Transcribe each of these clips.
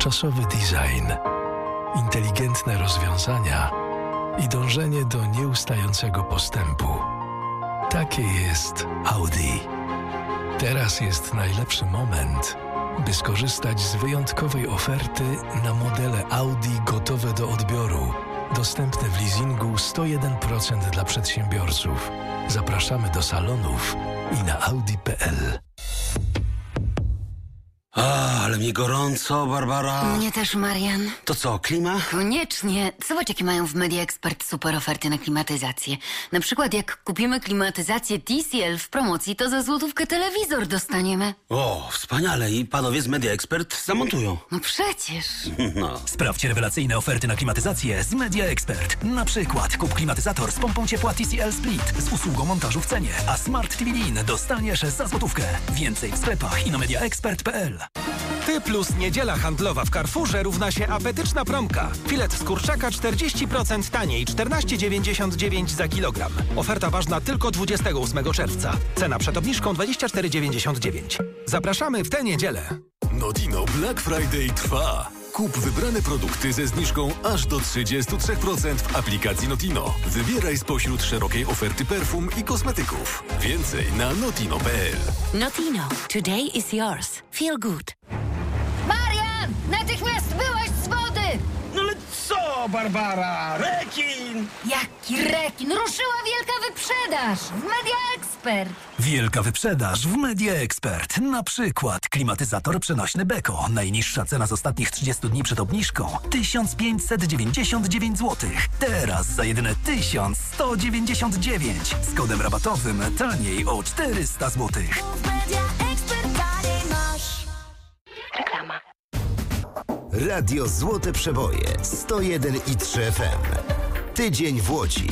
nowoczesny design, inteligentne rozwiązania i dążenie do nieustającego postępu. Takie jest Audi. Teraz jest najlepszy moment, by skorzystać z wyjątkowej oferty na modele Audi gotowe do odbioru. Dostępne w leasingu 101% dla przedsiębiorców. Zapraszamy do salonów i na audi.pl. Ale mi gorąco, Barbara. Mnie też, Marian. To co, klima? Koniecznie. Zobacz, jakie mają w Media Expert super oferty na klimatyzację. Na przykład jak kupimy klimatyzację TCL w promocji, to za złotówkę telewizor dostaniemy. O, wspaniale. I panowie z Media Expert zamontują. No przecież. No. Sprawdź rewelacyjne oferty na klimatyzację z Media Expert. Na przykład kup klimatyzator z pompą ciepła TCL Split z usługą montażu w cenie, a Smart TV Lean dostaniesz za złotówkę. Więcej w sklepach i na mediaexpert.pl. Ty plus niedziela handlowa w Carrefourze równa się apetyczna promka. Filet z kurczaka 40% taniej, 14,99 za kilogram. Oferta ważna tylko 28 czerwca. Cena przed obniżką 24,99. Zapraszamy w tę niedzielę. Notino Black Friday trwa. Kup wybrane produkty ze zniżką aż do 33% w aplikacji Notino. Wybieraj spośród szerokiej oferty perfum i kosmetyków. Więcej na notino.pl. Notino. Today is yours. Feel good. Marian! Natychmiast wyłaź z wody! No ale co, Barbara? Rekin! Jaki rekin! Ruszyła wielka wyprzedaż w Media Expert. Wielka wyprzedaż w Media Expert. Na przykład klimatyzator przenośny Beko. Najniższa cena z ostatnich 30 dni przed obniżką 1599 zł. Teraz za jedyne 1199. Z kodem rabatowym taniej o 400 zł. Reklama. Radio Złote Przeboje 101,3 FM. Tydzień w Łodzi.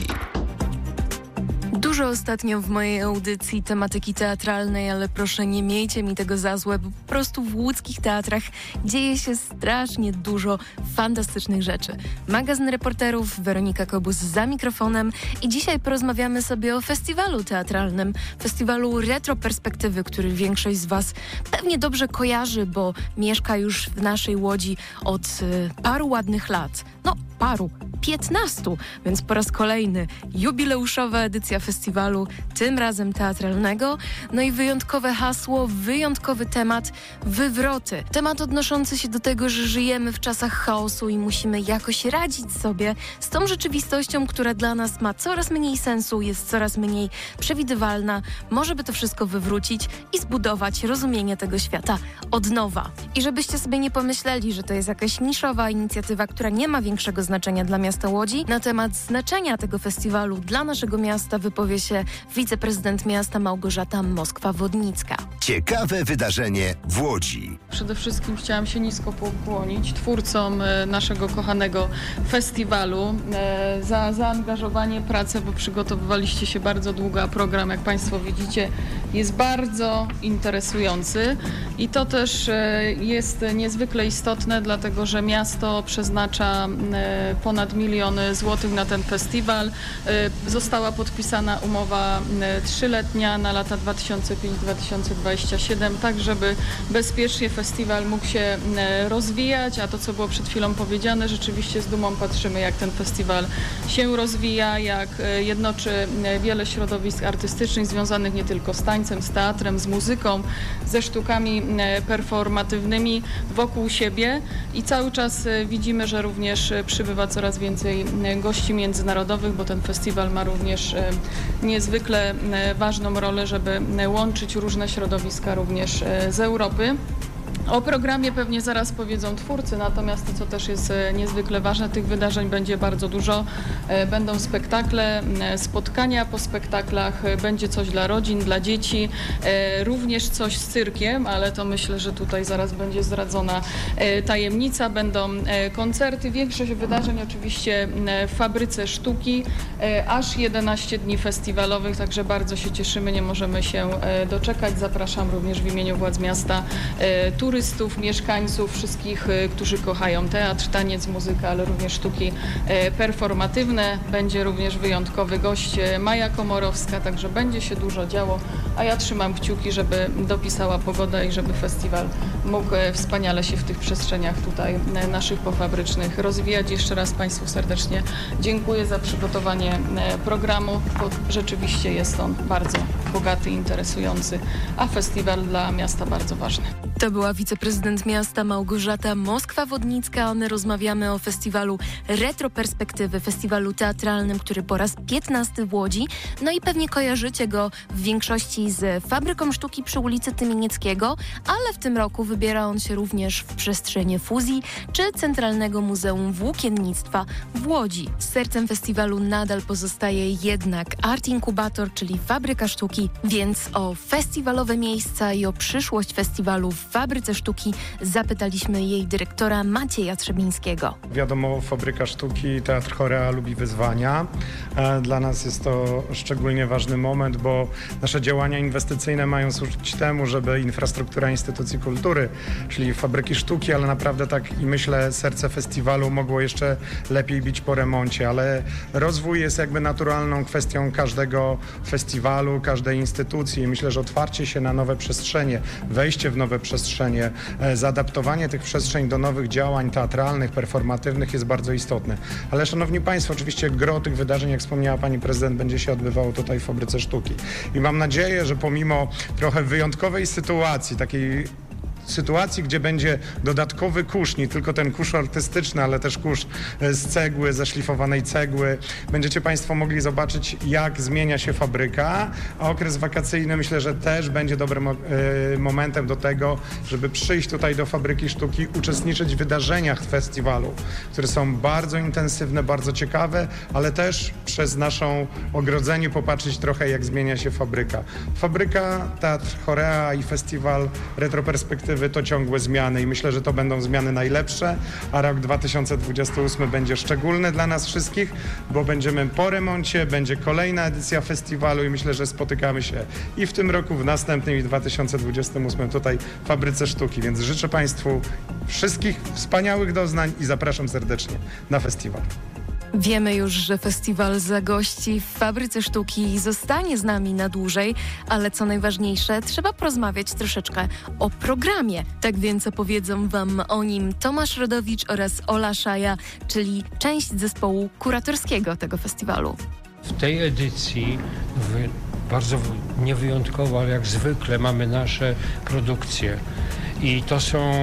Dużo ostatnio w mojej audycji tematyki teatralnej, ale proszę nie miejcie mi tego za złe, bo po prostu w łódzkich teatrach dzieje się strasznie dużo fantastycznych rzeczy. Magazyn reporterów, Weronika Kobus za mikrofonem i dzisiaj porozmawiamy sobie o festiwalu teatralnym, festiwalu Retroperspektywy, który większość z Was pewnie dobrze kojarzy, bo mieszka już w naszej Łodzi od paru ładnych lat. 15, więc po raz kolejny jubileuszowa edycja festiwalu, tym razem teatralnego. No i wyjątkowe hasło, wyjątkowy temat, wywroty. Temat odnoszący się do tego, że żyjemy w czasach chaosu i musimy jakoś radzić sobie z tą rzeczywistością, która dla nas ma coraz mniej sensu, jest coraz mniej przewidywalna. Może by to wszystko wywrócić i zbudować rozumienie tego świata od nowa. I żebyście sobie nie pomyśleli, że to jest jakaś niszowa inicjatywa, która nie ma większego znaczenia dla miasta Łodzi. Na temat znaczenia tego festiwalu dla naszego miasta wypowie się wiceprezydent miasta Małgorzata Moskwa-Wodnicka. Ciekawe wydarzenie w Łodzi. Przede wszystkim chciałam się nisko pokłonić twórcom naszego kochanego festiwalu za zaangażowanie, pracę, bo przygotowywaliście się bardzo długo, a program, jak Państwo widzicie, jest bardzo interesujący i to też jest niezwykle istotne, dlatego że miasto przeznacza ponad 1 milion złotych na ten festiwal. Została podpisana umowa 3-letnia na lata 2005-2027, tak żeby bezpiecznie festiwal mógł się rozwijać, a to, co było przed chwilą powiedziane, rzeczywiście z dumą patrzymy, jak ten festiwal się rozwija, jak jednoczy wiele środowisk artystycznych związanych nie tylko z tańcem, z teatrem, z muzyką, ze sztukami performatywnymi wokół siebie i cały czas widzimy, że również przybywa coraz więcej gości międzynarodowych, bo ten festiwal ma również niezwykle ważną rolę, żeby łączyć różne środowiska również z Europy. O programie pewnie zaraz powiedzą twórcy, natomiast to, co też jest niezwykle ważne, tych wydarzeń będzie bardzo dużo. Będą spektakle, spotkania po spektaklach, będzie coś dla rodzin, dla dzieci, również coś z cyrkiem, ale to myślę, że tutaj zaraz będzie zdradzona tajemnica. Będą koncerty, większość wydarzeń oczywiście w Fabryce Sztuki, aż 11 dni festiwalowych, także bardzo się cieszymy, nie możemy się doczekać. Zapraszam również w imieniu władz miasta turystów, mieszkańców, wszystkich, którzy kochają teatr, taniec, muzykę, ale również sztuki performatywne. Będzie również wyjątkowy gość, Maja Komorowska, także będzie się dużo działo, a ja trzymam kciuki, żeby dopisała pogoda i żeby festiwal mógł wspaniale się w tych przestrzeniach tutaj naszych pofabrycznych rozwijać. Jeszcze raz Państwu serdecznie dziękuję za przygotowanie programu, bo rzeczywiście jest on bardzo bogaty, interesujący, a festiwal dla miasta bardzo ważny. To była wiceprezydent miasta Małgorzata Moskwa-Wodnicka. Rozmawiamy o festiwalu Retroperspektywy, festiwalu teatralnym, który po raz 15 w Łodzi. No i pewnie kojarzycie go w większości z Fabryką Sztuki przy ulicy Tymienieckiego, ale w tym roku wybiera on się również w przestrzenie fuzji czy Centralnego Muzeum Włókiennictwa w Łodzi. Sercem festiwalu nadal pozostaje jednak Art Inkubator, czyli Fabryka Sztuki, więc o festiwalowe miejsca i o przyszłość festiwalu w Fabryce Sztuki zapytaliśmy jej dyrektora Macieja Trzebińskiego. Wiadomo, Fabryka Sztuki, Teatr Chorea lubi wyzwania. Dla nas jest to szczególnie ważny moment, bo nasze działania inwestycyjne mają służyć temu, żeby infrastruktura instytucji kultury, czyli Fabryki Sztuki, ale naprawdę tak i myślę serce festiwalu mogło jeszcze lepiej bić po remoncie, ale rozwój jest jakby naturalną kwestią każdego festiwalu, każdej instytucji. Myślę, że otwarcie się na nowe przestrzenie, wejście w nowe przestrzenie, zaadaptowanie tych przestrzeni do nowych działań teatralnych, performatywnych jest bardzo istotne. Ale szanowni Państwo, oczywiście gro tych wydarzeń, jak wspomniała Pani Prezydent, będzie się odbywało tutaj w Fabryce Sztuki. I mam nadzieję, że pomimo trochę wyjątkowej sytuacji, takiej sytuacji, gdzie będzie dodatkowy kurz, nie tylko ten kurz artystyczny, ale też kurz z cegły, ze szlifowanej cegły. Będziecie Państwo mogli zobaczyć, jak zmienia się fabryka, a okres wakacyjny myślę, że też będzie dobrym momentem do tego, żeby przyjść tutaj do Fabryki Sztuki, uczestniczyć w wydarzeniach festiwalu, które są bardzo intensywne, bardzo ciekawe, ale też przez naszą ogrodzenie popatrzeć trochę, jak zmienia się fabryka. Fabryka, Teatr Chorea i Festiwal Retroperspektywy to ciągłe zmiany i myślę, że to będą zmiany najlepsze, a rok 2028 będzie szczególny dla nas wszystkich, bo będziemy po remoncie, będzie kolejna edycja festiwalu i myślę, że spotykamy się i w tym roku, w następnym i w 2028 tutaj w Fabryce Sztuki, więc życzę Państwu wszystkich wspaniałych doznań i zapraszam serdecznie na festiwal. Wiemy już, że festiwal zagości w Fabryce Sztuki i zostanie z nami na dłużej, ale co najważniejsze, trzeba porozmawiać troszeczkę o programie. Tak więc opowiedzą Wam o nim Tomasz Rodowicz oraz Ola Szaja, czyli część zespołu kuratorskiego tego festiwalu. W tej edycji bardzo niewyjątkowo, ale jak zwykle mamy nasze produkcje i to są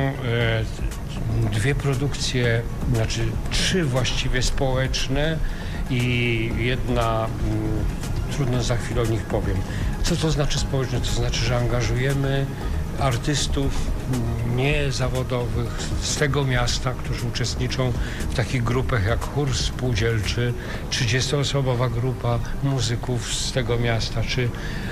dwie produkcje, znaczy trzy właściwie społeczne i jedna, trudno za chwilę o nich powiem. Co to znaczy społeczne? To znaczy, że angażujemy artystów niezawodowych z tego miasta, którzy uczestniczą w takich grupach jak chór spółdzielczy, 30-osobowa grupa muzyków z tego miasta, czy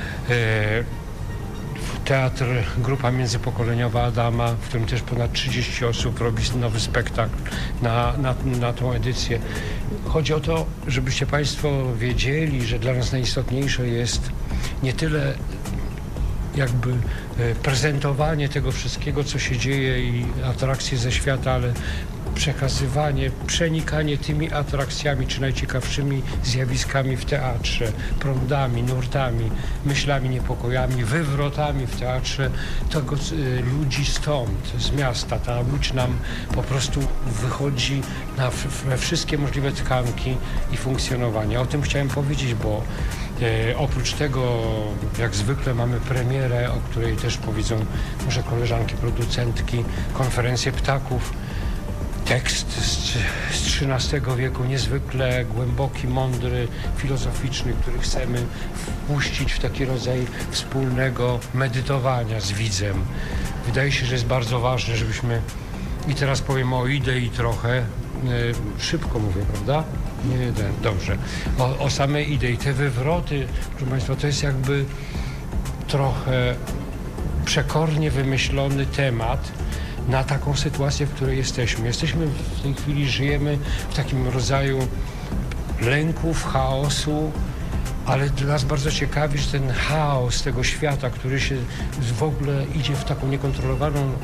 teatr, grupa międzypokoleniowa Adama, w którym też ponad 30 osób robi nowy spektakl na tą edycję. Chodzi o to, żebyście Państwo wiedzieli, że dla nas najistotniejsze jest nie tyle jakby prezentowanie tego wszystkiego, co się dzieje i atrakcje ze świata, ale przekazywanie, przenikanie tymi atrakcjami czy najciekawszymi zjawiskami w teatrze, prądami, nurtami, myślami, niepokojami, wywrotami w teatrze tego ludzi stąd, z miasta. Ta łódź nam po prostu wychodzi we wszystkie możliwe tkanki i funkcjonowania. O tym chciałem powiedzieć, bo oprócz tego, jak zwykle mamy premierę, o której też powiedzą może koleżanki producentki, konferencję ptaków, tekst z XIII wieku, niezwykle głęboki, mądry, filozoficzny, który chcemy wpuścić w taki rodzaj wspólnego medytowania z widzem. Wydaje się, że jest bardzo ważne, żebyśmy, i teraz powiem o idei trochę, szybko mówię, prawda? Nie, dobrze. O samej idei. Te wywroty, proszę Państwa, to jest jakby trochę przekornie wymyślony temat na taką sytuację, w której jesteśmy. Jesteśmy w tej chwili, żyjemy w takim rodzaju lęków, chaosu, ale dla nas bardzo ciekawi, że ten chaos tego świata, który się w ogóle idzie w taką niekontrolowaną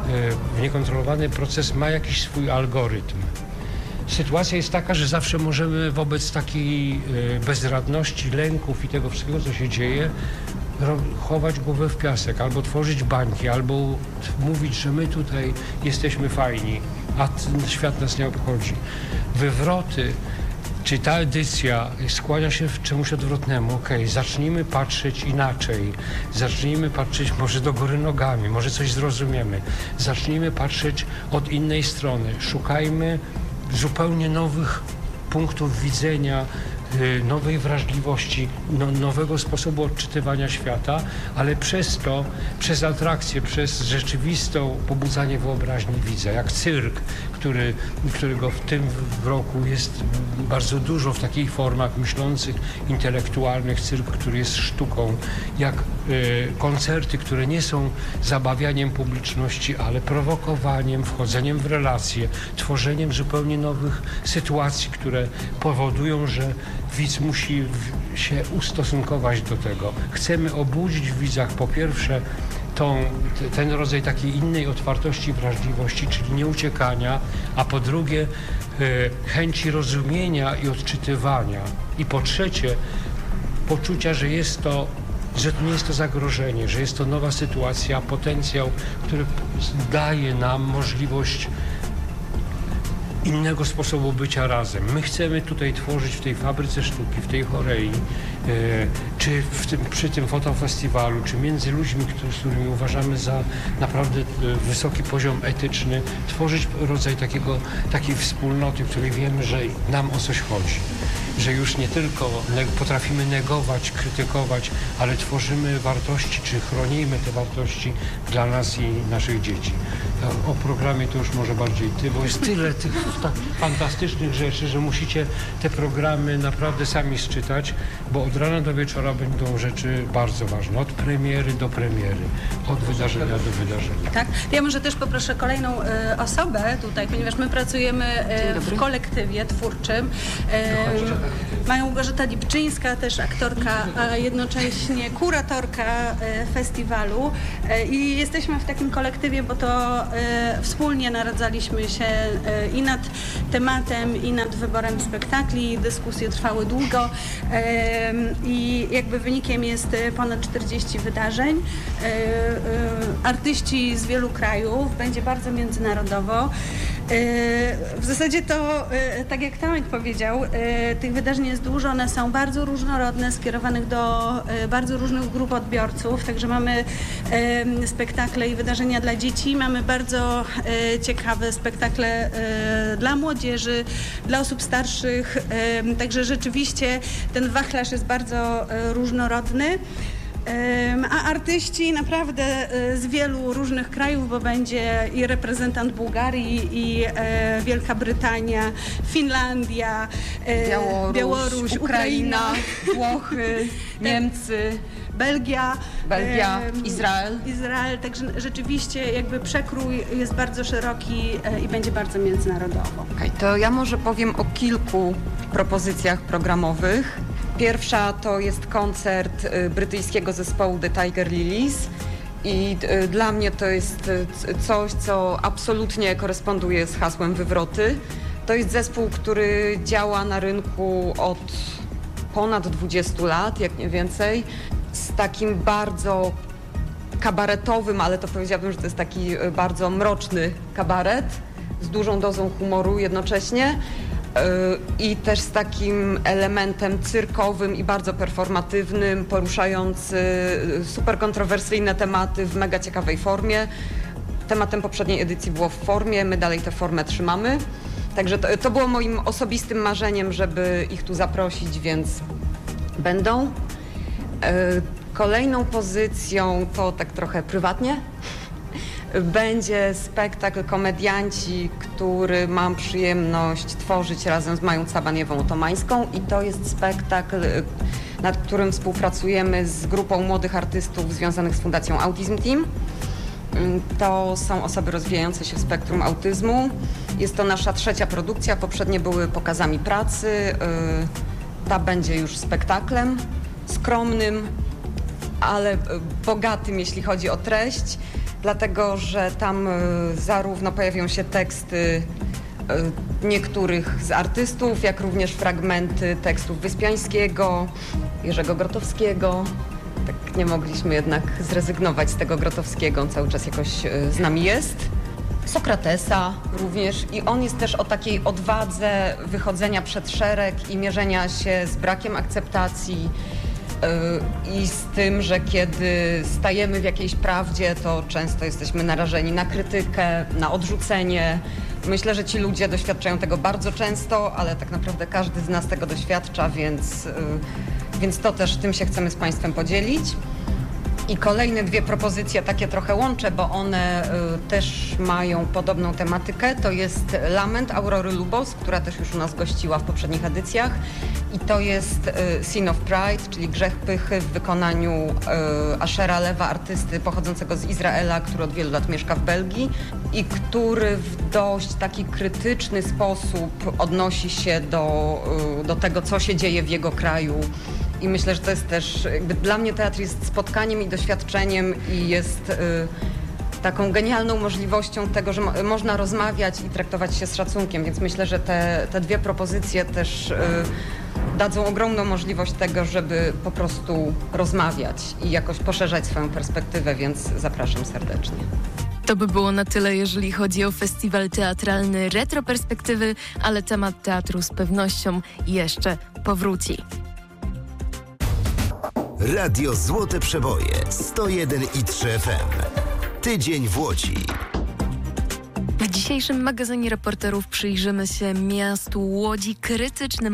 niekontrolowany proces ma jakiś swój algorytm. Sytuacja jest taka, że zawsze możemy wobec takiej bezradności, lęków i tego wszystkiego, co się dzieje, chować głowę w piasek, albo tworzyć bańki, albo mówić, że my tutaj jesteśmy fajni, a świat nas nie obchodzi. Wywroty, czy ta edycja skłania się w czemuś odwrotnemu? Zacznijmy patrzeć inaczej. Zacznijmy patrzeć może do góry nogami, może coś zrozumiemy. Zacznijmy patrzeć od innej strony. Szukajmy zupełnie nowych punktów widzenia, nowej wrażliwości, nowego sposobu odczytywania świata, ale przez to, przez atrakcję, przez rzeczywistą pobudzanie wyobraźni widza, jak cyrk, którego w tym roku jest bardzo dużo w takich formach myślących, intelektualnych, cyrk, który jest sztuką, jak koncerty, które nie są zabawianiem publiczności, ale prowokowaniem, wchodzeniem w relacje, tworzeniem zupełnie nowych sytuacji, które powodują, że widz musi się ustosunkować do tego. Chcemy obudzić w widzach po pierwsze ten rodzaj takiej innej otwartości, wrażliwości, czyli nieuciekania, a po drugie chęci rozumienia i odczytywania. I po trzecie poczucia, że to nie jest to zagrożenie, że jest to nowa sytuacja, potencjał, który daje nam możliwość innego sposobu bycia razem. My chcemy tutaj tworzyć w tej fabryce sztuki, w tej chorei, czy przy tym fotofestiwalu, czy między ludźmi, z którymi uważamy za naprawdę wysoki poziom etyczny, tworzyć rodzaj takiej wspólnoty, w której wiemy, że nam o coś chodzi. Że już nie tylko potrafimy negować, krytykować, ale tworzymy wartości, czy chronimy te wartości dla nas i naszych dzieci. O programie to już może bardziej ty, bo jest tyle tych fantastycznych rzeczy, że musicie te programy naprawdę sami sczytać, bo od rana do wieczora będą rzeczy bardzo ważne. Od premiery do premiery, od wydarzenia do wydarzenia. Tak? Ja może też poproszę kolejną osobę tutaj, ponieważ my pracujemy w kolektywie twórczym. Małgorzata Lipczyńska, też aktorka, a jednocześnie kuratorka festiwalu. I jesteśmy w takim kolektywie, bo to wspólnie naradzaliśmy się i nad tematem, i nad wyborem spektakli. Dyskusje trwały długo i jakby wynikiem jest ponad 40 wydarzeń. Artyści z wielu krajów, będzie bardzo międzynarodowo. W zasadzie to, tak jak Tomek powiedział, tych wydarzeń jest dużo, one są bardzo różnorodne, skierowanych do bardzo różnych grup odbiorców, także mamy spektakle i wydarzenia dla dzieci, mamy bardzo ciekawe spektakle dla młodzieży, dla osób starszych, także rzeczywiście ten wachlarz jest bardzo różnorodny. A artyści naprawdę z wielu różnych krajów, bo będzie i reprezentant Bułgarii, i Wielka Brytania, Finlandia, Białoruś, Ukraina, Włochy, Niemcy, Belgia, Izrael. Także rzeczywiście jakby przekrój jest bardzo szeroki i będzie bardzo międzynarodowo. To ja może powiem o kilku propozycjach programowych. Pierwsza to jest koncert brytyjskiego zespołu The Tiger Lilies i dla mnie to jest coś, co absolutnie koresponduje z hasłem Wywroty. To jest zespół, który działa na rynku od ponad 20 lat, jak nie więcej, z takim bardzo kabaretowym, ale to powiedziałabym, że to jest taki bardzo mroczny kabaret, z dużą dozą humoru jednocześnie. I też z takim elementem cyrkowym i bardzo performatywnym, poruszając super kontrowersyjne tematy w mega ciekawej formie. Tematem poprzedniej edycji było w formie, my dalej tę formę trzymamy. Także to było moim osobistym marzeniem, żeby ich tu zaprosić, więc będą. Kolejną pozycją to tak trochę prywatnie. Będzie spektakl Komedianci, który mam przyjemność tworzyć razem z Mają Cabaniewą-Tomańską i to jest spektakl, nad którym współpracujemy z grupą młodych artystów związanych z Fundacją Autism Team. To są osoby rozwijające się w spektrum autyzmu. Jest to nasza trzecia produkcja, poprzednie były pokazami pracy. Ta będzie już spektaklem skromnym, ale bogatym, jeśli chodzi o treść. dlatego że tam zarówno pojawią się teksty niektórych z artystów, jak również fragmenty tekstów Wyspiańskiego, Jerzego Grotowskiego. Tak nie mogliśmy jednak zrezygnować z tego Grotowskiego, on cały czas jakoś z nami jest. Sokratesa również i on jest też o takiej odwadze wychodzenia przed szereg i mierzenia się z brakiem akceptacji i z tym, że kiedy stajemy w jakiejś prawdzie, to często jesteśmy narażeni na krytykę, na odrzucenie. Myślę, że ci ludzie doświadczają tego bardzo często, ale tak naprawdę każdy z nas tego doświadcza, więc to też tym się chcemy z Państwem podzielić. I kolejne dwie propozycje takie trochę łączę, bo one też mają podobną tematykę. To jest Lament Aurory Lubos, która też już u nas gościła w poprzednich edycjach. I to jest Sin of Pride, czyli Grzech Pychy w wykonaniu Ashera Lewa, artysty pochodzącego z Izraela, który od wielu lat mieszka w Belgii i który w dość taki krytyczny sposób odnosi się do tego, co się dzieje w jego kraju. I myślę, że to jest też, dla mnie teatr jest spotkaniem i doświadczeniem i jest taką genialną możliwością tego, że można rozmawiać i traktować się z szacunkiem, więc myślę, że te dwie propozycje też dadzą ogromną możliwość tego, żeby po prostu rozmawiać i jakoś poszerzać swoją perspektywę, więc zapraszam serdecznie. To by było na tyle, jeżeli chodzi o festiwal teatralny Retroperspektywy, ale temat teatru z pewnością jeszcze powróci. Radio Złote Przeboje 101,3 FM. Tydzień w Łodzi. W dzisiejszym magazynie reporterów przyjrzymy się miastu Łodzi krytycznym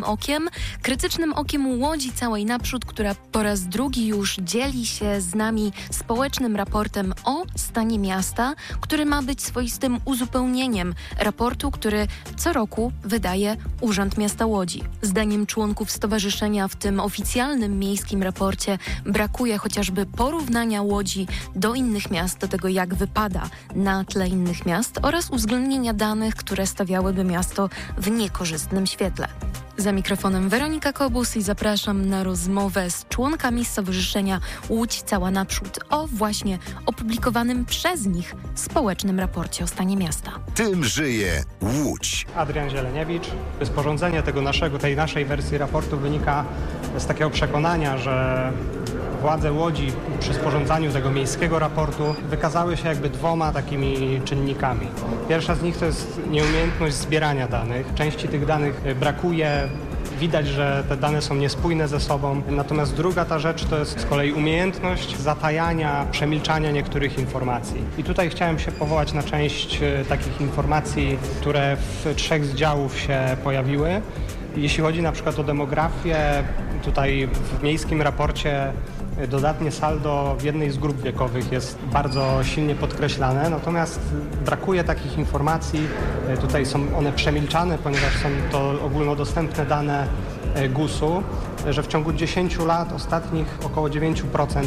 okiem Łodzi całej naprzód, która po raz drugi już dzieli się z nami społecznym raportem o stanie miasta, który ma być swoistym uzupełnieniem raportu, który co roku wydaje Urząd Miasta Łodzi. Zdaniem członków stowarzyszenia w tym oficjalnym miejskim raporcie brakuje chociażby porównania Łodzi do innych miast, do tego jak wypada na tle innych miast oraz uwzględnienia danych, które stawiałyby miasto w niekorzystnym świetle. Za mikrofonem Weronika Kobus i zapraszam na rozmowę z członkami Stowarzyszenia Łódź Cała Naprzód o właśnie opublikowanym przez nich społecznym raporcie o stanie miasta. Tym żyje Łódź. Adrian Zieleniewicz. Sporządzenie tej naszej wersji raportu wynika z takiego przekonania, że władze Łodzi przy sporządzaniu tego miejskiego raportu wykazały się jakby dwoma takimi czynnikami. Pierwsza z nich to jest nieumiejętność zbierania danych. Części tych danych brakuje, widać, że te dane są niespójne ze sobą. Natomiast druga ta rzecz to jest z kolei umiejętność zatajania, przemilczania niektórych informacji. I tutaj chciałem się powołać na część takich informacji, które w 3 z działów się pojawiły. Jeśli chodzi na przykład o demografię, tutaj w miejskim raporcie dodatnie saldo w jednej z grup wiekowych jest bardzo silnie podkreślane, natomiast brakuje takich informacji. Tutaj są one przemilczane, ponieważ są to ogólnodostępne dane GUS-u, że w ciągu 10 lat ostatnich około 9%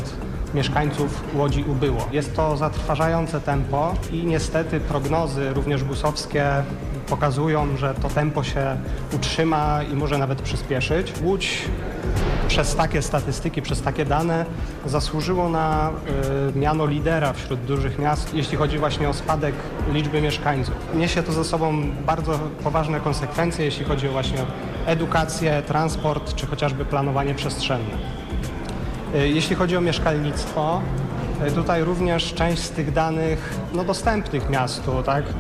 mieszkańców Łodzi ubyło. Jest to zatrważające tempo i niestety prognozy, również GUS-owskie, pokazują, że to tempo się utrzyma i może nawet przyspieszyć. Łódź przez takie statystyki, przez takie dane zasłużyło na miano lidera wśród dużych miast, jeśli chodzi właśnie o spadek liczby mieszkańców. Niesie to ze sobą bardzo poważne konsekwencje, jeśli chodzi o właśnie edukację, transport czy chociażby planowanie przestrzenne. Jeśli chodzi o mieszkalnictwo, tutaj również część z tych danych dostępnych miastu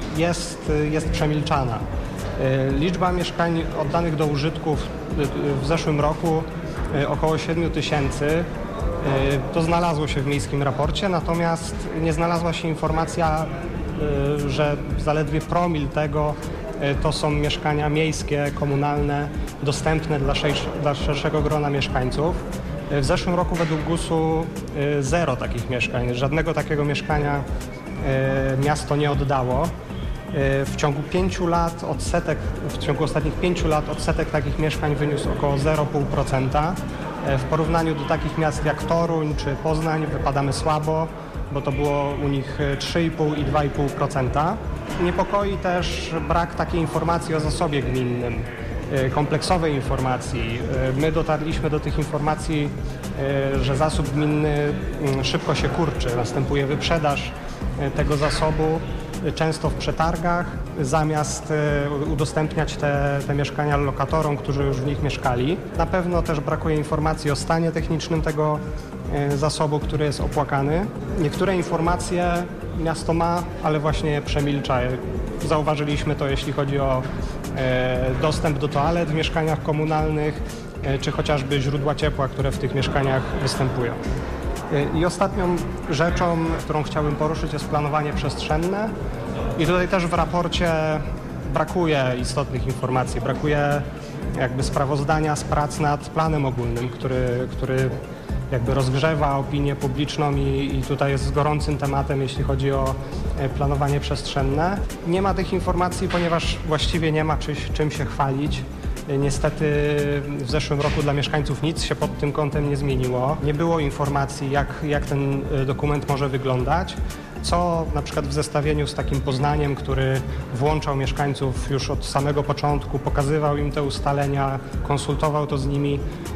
jest przemilczana. Liczba mieszkań oddanych do użytku w zeszłym roku około 7 000. To znalazło się w miejskim raporcie, natomiast nie znalazła się informacja, że zaledwie promil tego to są mieszkania miejskie, komunalne, dostępne dla szerszego grona mieszkańców. W zeszłym roku według GUS-u 0 takich mieszkań, żadnego takiego mieszkania miasto nie oddało. W ciągu 5 lat w ciągu ostatnich 5 lat odsetek takich mieszkań wyniósł około 0,5%. W porównaniu do takich miast jak Toruń czy Poznań wypadamy słabo, bo to było u nich 3,5 i 2,5%. Niepokoi też brak takiej informacji o zasobie gminnym, kompleksowej informacji. My dotarliśmy do tych informacji, że zasób gminny szybko się kurczy, następuje wyprzedaż tego zasobu, często w przetargach, zamiast udostępniać te mieszkania lokatorom, którzy już w nich mieszkali. Na pewno też brakuje informacji o stanie technicznym tego zasobu, który jest opłakany. Niektóre informacje miasto ma, ale właśnie je przemilcza. Zauważyliśmy to, jeśli chodzi o dostęp do toalet w mieszkaniach komunalnych, czy chociażby źródła ciepła, które w tych mieszkaniach występują. I ostatnią rzeczą, którą chciałbym poruszyć, jest planowanie przestrzenne. I tutaj też w raporcie brakuje istotnych informacji, brakuje jakby sprawozdania z prac nad planem ogólnym, który jakby rozgrzewa opinię publiczną i tutaj jest gorącym tematem, jeśli chodzi o planowanie przestrzenne. Nie ma tych informacji, ponieważ właściwie nie ma czym się chwalić. Niestety w zeszłym roku dla mieszkańców nic się pod tym kątem nie zmieniło. Nie było informacji, jak ten dokument może wyglądać, co na przykład w zestawieniu z takim Poznaniem, który włączał mieszkańców już od samego początku, pokazywał im te ustalenia, konsultował to z nimi,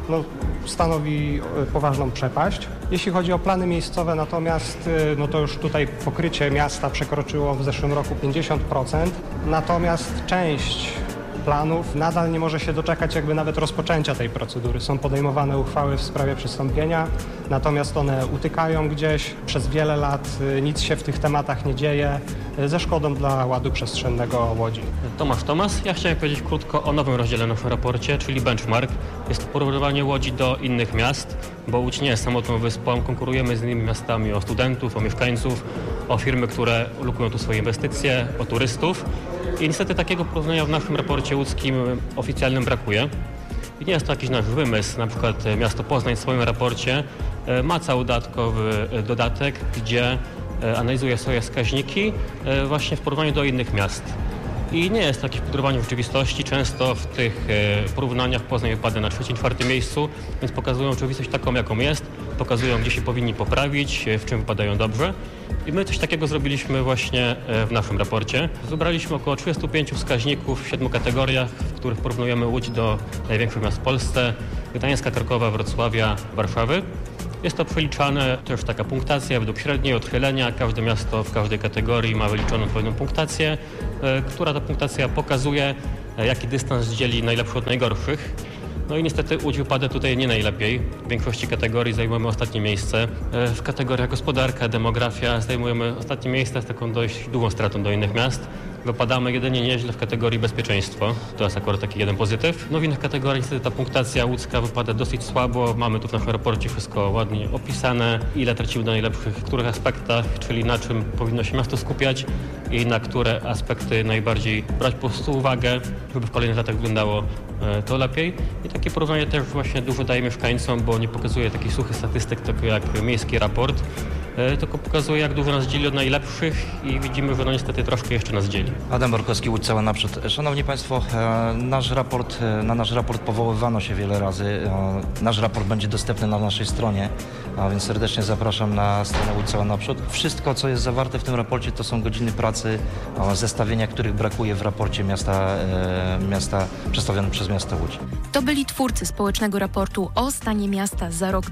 stanowi poważną przepaść. Jeśli chodzi o plany miejscowe natomiast, to już tutaj pokrycie miasta przekroczyło w zeszłym roku 50%, natomiast część planów nadal nie może się doczekać jakby nawet rozpoczęcia tej procedury. Są podejmowane uchwały w sprawie przystąpienia, natomiast one utykają gdzieś przez wiele lat, nic się w tych tematach nie dzieje, ze szkodą dla ładu przestrzennego Łodzi. Tomasz, ja chciałem powiedzieć krótko o nowym rozdziale w naszym raporcie, czyli benchmark. Jest to porównywanie Łodzi do innych miast, bo Łódź nie jest samotną wyspą, konkurujemy z innymi miastami o studentów, o mieszkańców, o firmy, które lokują tu swoje inwestycje, o turystów. I niestety takiego porównania w naszym raporcie łódzkim oficjalnym brakuje. I nie jest to jakiś nasz wymysł. Na przykład miasto Poznań w swoim raporcie ma cały dodatkowy dodatek, gdzie analizuje swoje wskaźniki właśnie w porównaniu do innych miast. I nie jest takie podróżowanie w rzeczywistości. Często w tych porównaniach Poznań wypada na 3., 4. miejscu, więc pokazują rzeczywistość taką, jaką jest. Pokazują, gdzie się powinni poprawić, w czym wypadają dobrze. I my coś takiego zrobiliśmy właśnie w naszym raporcie. Wybraliśmy około 35 wskaźników w 7 kategoriach, w których porównujemy Łódź do największych miast w Polsce: Gdańska, Krakowa, Wrocławia, Warszawy. Jest to przeliczane, to już taka punktacja według średniej, odchylenia. Każde miasto w każdej kategorii ma wyliczoną odpowiednią punktację, która ta punktacja pokazuje, jaki dystans dzieli najlepszych od najgorszych. No i niestety Łódź wypada tutaj nie najlepiej. W większości kategorii zajmujemy ostatnie miejsce. W kategoriach gospodarka, demografia zajmujemy ostatnie miejsce z taką dość długą stratą do innych miast. Wypadamy jedynie nieźle w kategorii bezpieczeństwo. To jest akurat taki jeden pozytyw. No w innych kategoriach niestety ta punktacja łódzka wypada dosyć słabo. Mamy tu w naszym raporcie wszystko ładnie opisane, ile tracimy do najlepszych, w których aspektach, czyli na czym powinno się miasto skupiać i na które aspekty najbardziej brać po prostu uwagę, żeby w kolejnych latach wyglądało to lepiej. I takie porównanie też właśnie dużo daje mieszkańcom, bo nie pokazuje takich suchych statystyk, tylko jak miejski raport, tylko pokazuje, jak dużo nas dzieli od najlepszych i widzimy, że no niestety troszkę jeszcze nas dzieli. Adam Borkowski, Łódź cała naprzód. Szanowni Państwo, na nasz raport powoływano się wiele razy. Nasz raport będzie dostępny na naszej stronie, a więc serdecznie zapraszam na stronę Łódź cała naprzód. Wszystko, co jest zawarte w tym raporcie, to są godziny pracy, zestawienia, których brakuje w raporcie miasta przedstawionym przez miasto Łódź. To byli twórcy społecznego raportu o stanie miasta za rok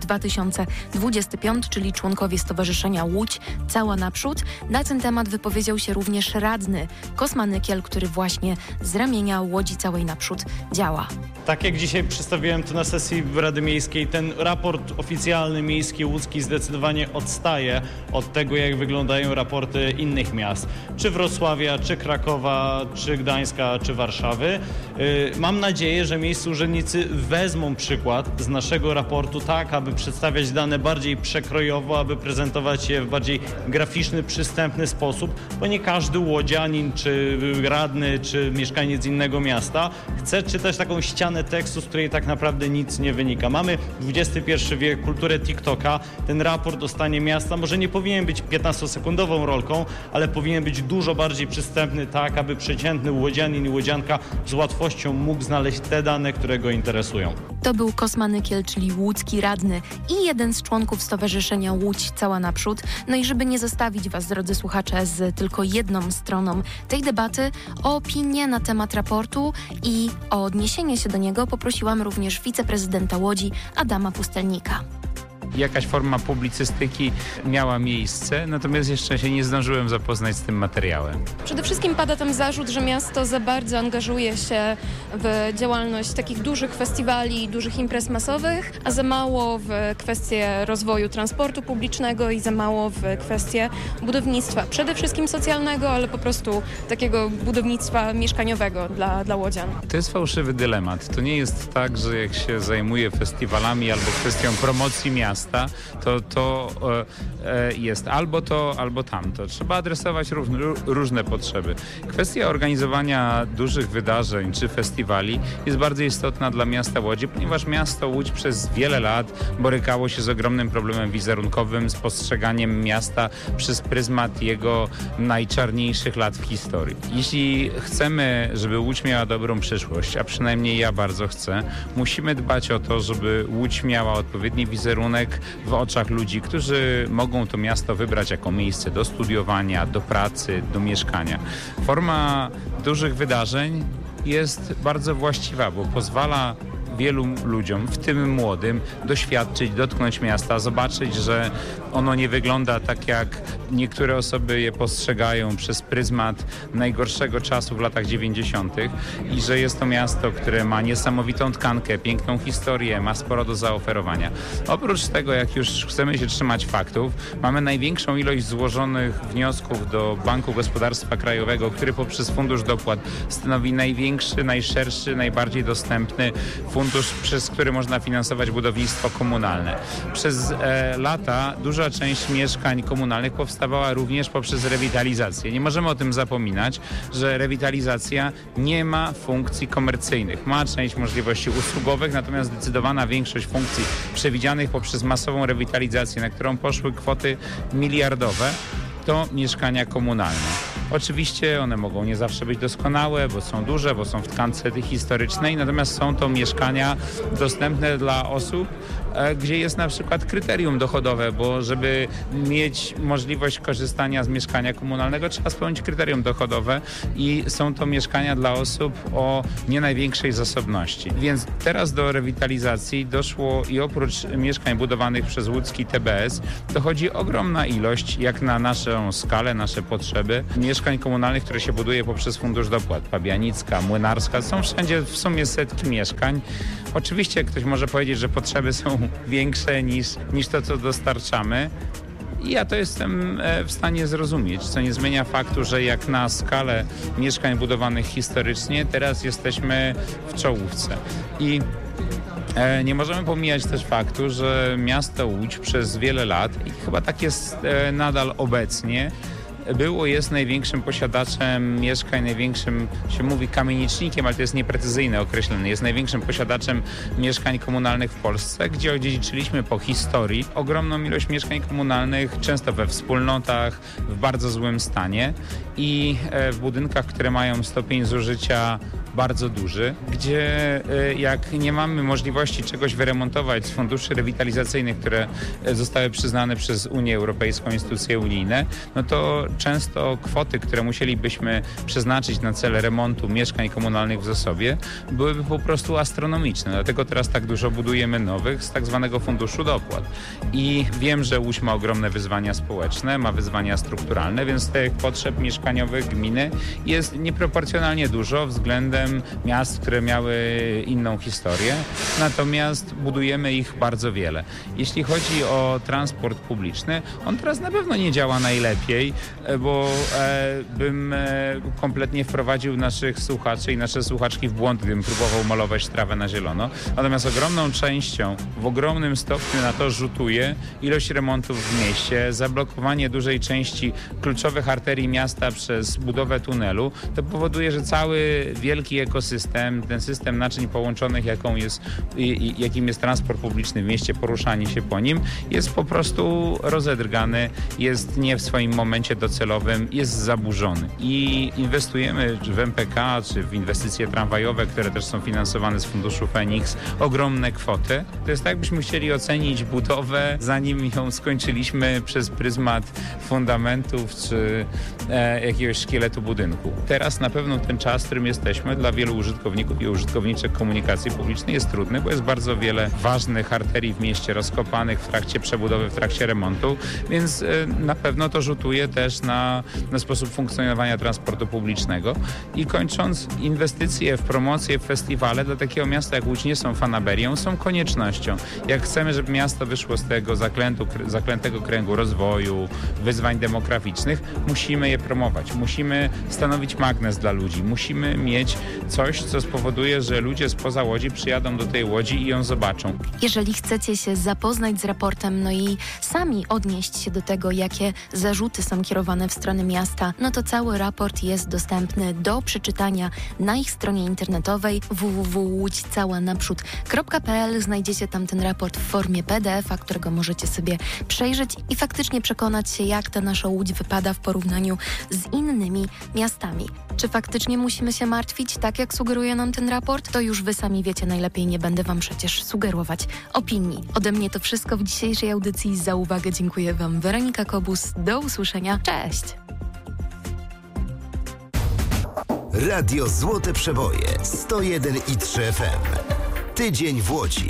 2025, czyli członkowie Stowarzyszenia Łódź Cała Naprzód. Na ten temat wypowiedział się również radny Kosma Nykiel, który właśnie z ramienia Łodzi Całej Naprzód działa. Tak jak dzisiaj przedstawiłem to na sesji Rady Miejskiej, ten raport oficjalny miejski łódzki zdecydowanie odstaje od tego, jak wyglądają raporty innych miast. Czy Wrocławia, czy Krakowa, czy Gdańska, czy Warszawy. Mam nadzieję, że miejscy urzędnicy wezmą przykład z naszego raportu tak, aby przedstawiać dane bardziej przekrojowo, aby prezentować je w bardziej graficzny, przystępny sposób, bo nie każdy łodzianin, czy radny, czy mieszkaniec innego miasta chce czytać taką ścianę tekstu, z której tak naprawdę nic nie wynika. Mamy XXI wiek, kulturę TikToka. Ten raport o stanie miasta może nie powinien być 15-sekundową rolką, ale powinien być dużo bardziej przystępny tak, aby przeciętny łodzianin i łodzianka z łatwością mógł znaleźć te dane, które go interesują. To był Kosma Nykiel, czyli łódzki radny i jeden z członków Stowarzyszenia Łódź Cała Naprzód. No i żeby nie zostawić Was, drodzy słuchacze, z tylko jedną stroną tej debaty, o opinię na temat raportu i o odniesienie się do niego poprosiłam również wiceprezydenta Łodzi Adama Pustelnika. jakaś forma publicystyki miała miejsce, natomiast jeszcze się nie zdążyłem zapoznać z tym materiałem. Przede wszystkim pada tam zarzut, że miasto za bardzo angażuje się w działalność takich dużych festiwali, dużych imprez masowych, a za mało w kwestie rozwoju transportu publicznego i za mało w kwestie budownictwa. Przede wszystkim socjalnego, ale po prostu takiego budownictwa mieszkaniowego dla łodzian. To jest fałszywy dylemat. To nie jest tak, że jak się zajmuje festiwalami albo kwestią promocji miasta, to jest albo to, albo tamto. Trzeba adresować różne potrzeby. Kwestia organizowania dużych wydarzeń czy festiwali jest bardzo istotna dla miasta Łodzi, ponieważ miasto Łódź przez wiele lat borykało się z ogromnym problemem wizerunkowym, z postrzeganiem miasta przez pryzmat jego najczarniejszych lat w historii. Jeśli chcemy, żeby Łódź miała dobrą przyszłość, a przynajmniej ja bardzo chcę, musimy dbać o to, żeby Łódź miała odpowiedni wizerunek w oczach ludzi, którzy mogą to miasto wybrać jako miejsce do studiowania, do pracy, do mieszkania. Forma dużych wydarzeń jest bardzo właściwa, bo pozwala wielu ludziom, w tym młodym, doświadczyć, dotknąć miasta, zobaczyć, że ono nie wygląda tak, jak niektóre osoby je postrzegają przez pryzmat najgorszego czasu w latach 90. i że jest to miasto, które ma niesamowitą tkankę, piękną historię, ma sporo do zaoferowania. Oprócz tego, jak już chcemy się trzymać faktów, mamy największą ilość złożonych wniosków do Banku Gospodarstwa Krajowego, który poprzez Fundusz Dopłat stanowi największy, najszerszy, najbardziej dostępny fundusz, przez który można finansować budownictwo komunalne. Przez lata duża część mieszkań komunalnych powstawała również poprzez rewitalizację. Nie możemy o tym zapominać, że rewitalizacja nie ma funkcji komercyjnych. Ma część możliwości usługowych, natomiast zdecydowana większość funkcji przewidzianych poprzez masową rewitalizację, na którą poszły kwoty miliardowe, to mieszkania komunalne. Oczywiście one mogą nie zawsze być doskonałe, bo są duże, bo są w tkance historycznej, natomiast są to mieszkania dostępne dla osób, gdzie jest na przykład kryterium dochodowe, bo żeby mieć możliwość korzystania z mieszkania komunalnego, trzeba spełnić kryterium dochodowe i są to mieszkania dla osób o nie największej zasobności. Więc teraz do rewitalizacji doszło i oprócz mieszkań budowanych przez łódzki TBS dochodzi ogromna ilość, jak na naszą skalę, nasze potrzeby, mieszkań komunalnych, które się buduje poprzez Fundusz Dopłat. Pabianicka, Młynarska, są wszędzie w sumie setki mieszkań. Oczywiście ktoś może powiedzieć, że potrzeby są większe niż to, co dostarczamy. I ja to jestem w stanie zrozumieć, co nie zmienia faktu, że jak na skalę mieszkań budowanych historycznie, teraz jesteśmy w czołówce. I nie możemy pomijać też faktu, że miasto Łódź przez wiele lat, i chyba tak jest nadal obecnie, jest największym posiadaczem mieszkań, największym, się mówi kamienicznikiem, ale to jest nieprecyzyjne określenie, jest największym posiadaczem mieszkań komunalnych w Polsce, gdzie odziedziczyliśmy po historii ogromną ilość mieszkań komunalnych, często we wspólnotach, w bardzo złym stanie i w budynkach, które mają stopień zużycia bardzo duży, gdzie jak nie mamy możliwości czegoś wyremontować z funduszy rewitalizacyjnych, które zostały przyznane przez Unię Europejską, instytucje unijne, no to często kwoty, które musielibyśmy przeznaczyć na cele remontu mieszkań komunalnych w zasobie, byłyby po prostu astronomiczne. Dlatego teraz tak dużo budujemy nowych z tak zwanego Funduszu Dopłat. I wiem, że Łódź ma ogromne wyzwania społeczne, ma wyzwania strukturalne, więc tych potrzeb mieszkaniowych gminy jest nieproporcjonalnie dużo względem miast, które miały inną historię, natomiast budujemy ich bardzo wiele. Jeśli chodzi o transport publiczny, on teraz na pewno nie działa najlepiej, bo bym kompletnie wprowadził naszych słuchaczy i nasze słuchaczki w błąd, gdybym próbował malować trawę na zielono. Natomiast ogromną częścią, w ogromnym stopniu na to rzutuje ilość remontów w mieście, zablokowanie dużej części kluczowych arterii miasta przez budowę tunelu. To powoduje, że cały wielki ekosystem, ten system naczyń połączonych, jakim jest transport publiczny w mieście, poruszanie się po nim, jest po prostu rozedrgany, jest nie w swoim momencie docelowym, jest zaburzony. I inwestujemy w MPK, czy w inwestycje tramwajowe, które też są finansowane z funduszu Feniks, ogromne kwoty. To jest tak, jakbyśmy chcieli ocenić budowę, zanim ją skończyliśmy przez pryzmat fundamentów, czy jakiegoś szkieletu budynku. Teraz na pewno ten czas, w którym jesteśmy, dla wielu użytkowników i użytkowniczek komunikacji publicznej jest trudny, bo jest bardzo wiele ważnych arterii w mieście rozkopanych w trakcie przebudowy, w trakcie remontu, więc na pewno to rzutuje też na sposób funkcjonowania transportu publicznego. I kończąc, inwestycje w promocję, w festiwale dla takiego miasta jak Łódź nie są fanaberią, są koniecznością. Jak chcemy, żeby miasto wyszło z tego zaklętego kręgu rozwoju, wyzwań demograficznych, musimy je promować. Musimy stanowić magnes dla ludzi. Musimy mieć coś, co spowoduje, że ludzie spoza Łodzi przyjadą do tej Łodzi i ją zobaczą. Jeżeli chcecie się zapoznać z raportem, no i sami odnieść się do tego, jakie zarzuty są kierowane w stronę miasta, no to cały raport jest dostępny do przeczytania na ich stronie internetowej www.łódźcałanaprzód.pl. Znajdziecie tam ten raport w formie PDF-a, którego możecie sobie przejrzeć i faktycznie przekonać się, jak ta nasza Łódź wypada w porównaniu z innymi miastami. Czy faktycznie musimy się martwić, tak jak sugeruje nam ten raport? To już wy sami wiecie najlepiej, nie będę wam przecież sugerować opinii. Ode mnie to wszystko w dzisiejszej audycji. Za uwagę dziękuję wam, Weronika Kobus. Do usłyszenia. Cześć! Radio Złote Przeboje 101,3 FM. Tydzień w Łodzi.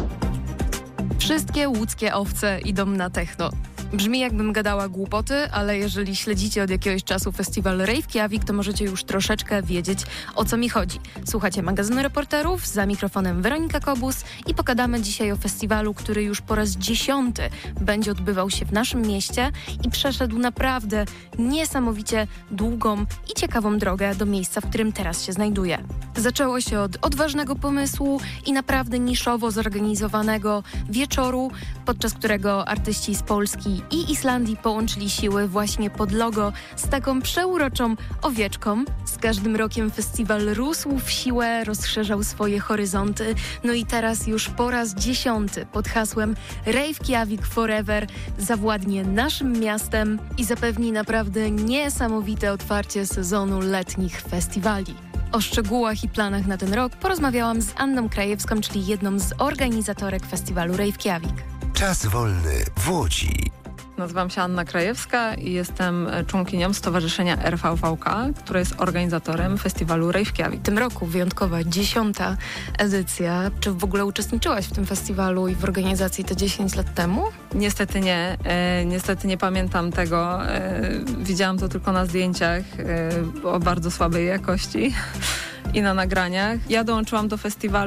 Wszystkie łódzkie owce idą na techno. Brzmi, jakbym gadała głupoty, ale jeżeli śledzicie od jakiegoś czasu festiwal Reykjavik, to możecie już troszeczkę wiedzieć, o co mi chodzi. Słuchacie magazynu reporterów, za mikrofonem Weronika Kobus i pogadamy dzisiaj o festiwalu, który już po raz 10 będzie odbywał się w naszym mieście i przeszedł naprawdę niesamowicie długą i ciekawą drogę do miejsca, w którym teraz się znajduje. Zaczęło się od odważnego pomysłu i naprawdę niszowo zorganizowanego wieczoru, podczas którego artyści z Polski i Islandii połączyli siły właśnie pod logo z taką przeuroczą owieczką. Z każdym rokiem festiwal rósł w siłę, rozszerzał swoje horyzonty. No i teraz już po raz 10 pod hasłem Reykjavik Forever zawładnie naszym miastem i zapewni naprawdę niesamowite otwarcie sezonu letnich festiwali. O szczegółach i planach na ten rok porozmawiałam z Anną Krajewską, czyli jedną z organizatorek festiwalu Reykjavik. Czas wolny w Łodzi. Nazywam się Anna Krajewska i jestem członkinią Stowarzyszenia RVVK, które jest organizatorem festiwalu Reykjavik. W tym roku wyjątkowa 10. edycja. Czy w ogóle uczestniczyłaś w tym festiwalu i w organizacji te 10 lat temu? Niestety nie. Niestety nie pamiętam tego. Widziałam to tylko na zdjęciach o bardzo słabej jakości. I na nagraniach. Ja dołączyłam do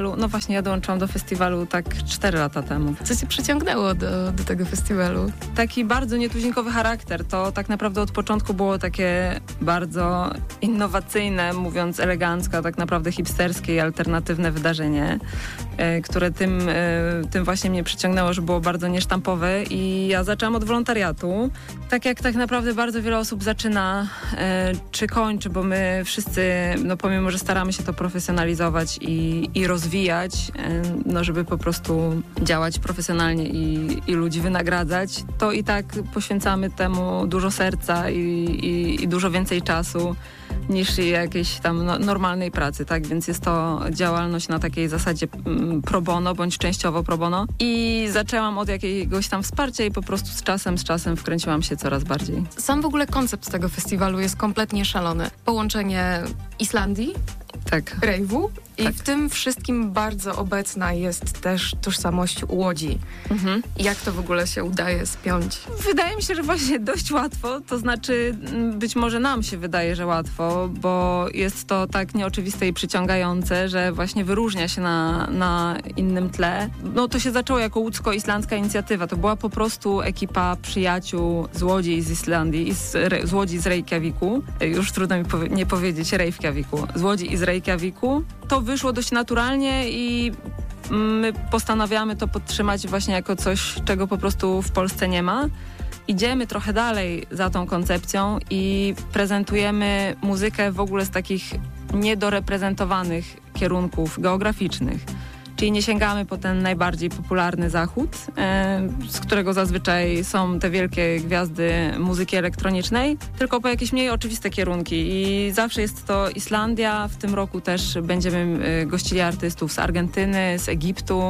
festiwalu tak 4 lata temu. Co cię przyciągnęło do tego festiwalu? Taki bardzo nietuzinkowy charakter. To tak naprawdę od początku było takie bardzo innowacyjne, mówiąc elegancko, tak naprawdę hipsterskie i alternatywne wydarzenie, które tym właśnie mnie przyciągnęło, że było bardzo niesztampowe i ja zaczęłam od wolontariatu. Tak jak tak naprawdę bardzo wiele osób zaczyna czy kończy, bo my wszyscy, pomimo, że staramy się to profesjonalizować i rozwijać, żeby po prostu działać profesjonalnie i ludzi wynagradzać, to i tak poświęcamy temu dużo serca i dużo więcej czasu niż jakiejś tam normalnej pracy, tak? Więc jest to działalność na takiej zasadzie pro bono, bądź częściowo pro bono. I zaczęłam od jakiegoś tam wsparcia i po prostu z czasem wkręciłam się coraz bardziej. Sam w ogóle koncept tego festiwalu jest kompletnie szalony. Połączenie Islandii, tak, rejwu i w tym wszystkim bardzo obecna jest też tożsamość Łodzi. Jak to w ogóle się udaje spiąć? Wydaje mi się, że właśnie dość łatwo, to znaczy być może nam się wydaje, że łatwo, bo jest to tak nieoczywiste i przyciągające, że właśnie wyróżnia się na innym tle. To się zaczęło jako łódzko-islandzka inicjatywa. To była po prostu ekipa przyjaciół z Łodzi i z Islandii, z Łodzi, z Reykjaviku. Już trudno mi nie powiedzieć Reykjaviku. Z Łodzi i z Reykjaviku. To wyszło dość naturalnie i my postanawiamy to podtrzymać właśnie jako coś, czego po prostu w Polsce nie ma. Idziemy trochę dalej za tą koncepcją i prezentujemy muzykę w ogóle z takich niedoreprezentowanych kierunków geograficznych. Czyli nie sięgamy po ten najbardziej popularny zachód, z którego zazwyczaj są te wielkie gwiazdy muzyki elektronicznej, tylko po jakieś mniej oczywiste kierunki. I zawsze jest to Islandia. W tym roku też będziemy gościli artystów z Argentyny, z Egiptu,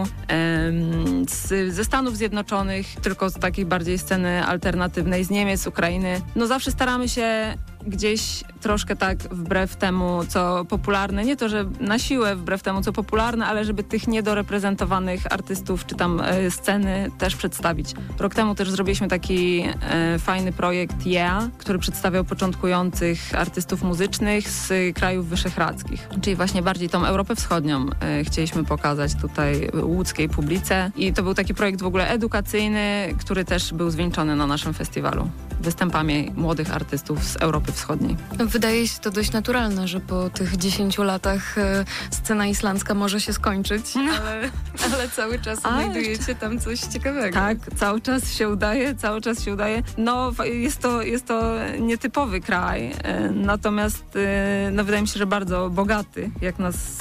ze Stanów Zjednoczonych, tylko z takiej bardziej sceny alternatywnej, z Niemiec, z Ukrainy. Zawsze staramy się gdzieś troszkę tak wbrew temu, co popularne, nie to, że na siłę wbrew temu, co popularne, ale żeby tych niedoreprezentowanych artystów czy tam sceny też przedstawić. Rok temu też zrobiliśmy taki fajny projekt Yeah, który przedstawiał początkujących artystów muzycznych z krajów wyszehradzkich, czyli właśnie bardziej tą Europę Wschodnią chcieliśmy pokazać tutaj łódzkiej publice i to był taki projekt w ogóle edukacyjny, który też był zwieńczony na naszym festiwalu występami młodych artystów z Europy Wschodniej. Wydaje się to dość naturalne, że po tych 10 latach scena islandzka może się skończyć, ale cały czas znajdujecie tam coś ciekawego. Tak, cały czas się udaje. No, jest to nietypowy kraj, natomiast wydaje mi się, że bardzo bogaty, jak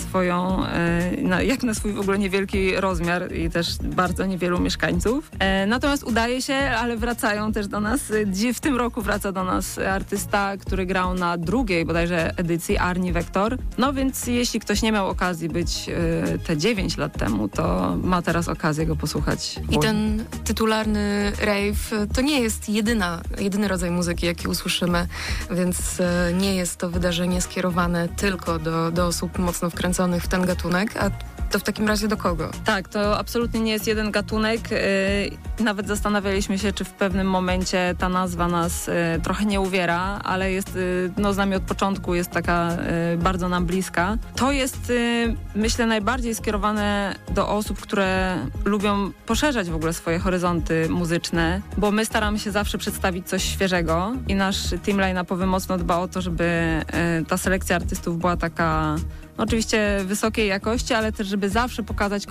na swój w ogóle niewielki rozmiar i też bardzo niewielu mieszkańców. Natomiast udaje się, ale wracają też do nas. W tym roku wraca do nas artysta, który grał na drugiej bodajże edycji, Arni Vector. No więc jeśli ktoś nie miał okazji być te 9 lat temu, to ma teraz okazję go posłuchać. I ten tytularny rave to nie jest jedyny rodzaj muzyki, jaki usłyszymy, więc nie jest to wydarzenie skierowane tylko do osób mocno wkręconych w ten gatunek, a to w takim razie do kogo? Tak, to absolutnie nie jest jeden gatunek. Nawet zastanawialiśmy się, czy w pewnym momencie ta nazwa nas trochę nie uwiera, ale jest z nami od początku, jest taka bardzo nam bliska. To jest, myślę, najbardziej skierowane do osób, które lubią poszerzać w ogóle swoje horyzonty muzyczne, bo my staramy się zawsze przedstawić coś świeżego i nasz team line-upowy mocno dba o to, żeby ta selekcja artystów była taka oczywiście wysokiej jakości, ale też, żeby zawsze pokazać